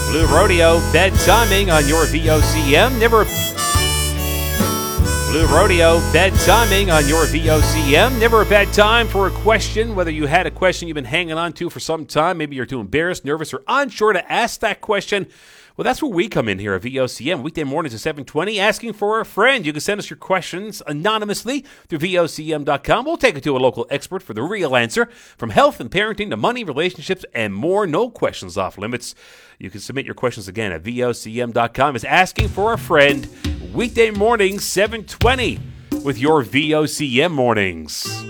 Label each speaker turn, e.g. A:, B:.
A: Blue Rodeo, bad timing on your VOCM. Blue Rodeo, bad timing on your VOCM. Never a bad time for a question, whether you had a question you've been hanging on to for some time. Maybe you're too embarrassed, nervous, or unsure to ask that question. Well, that's where we come in here at VOCM, weekday mornings at 7:20, asking for a friend. You can send us your questions anonymously through VOCM.com. We'll take it to a local expert for the real answer. From health and parenting to money, relationships, and more, no questions off limits. You can submit your questions again at VOCM.com. It's asking for a friend, weekday mornings, 7:20, with your VOCM mornings.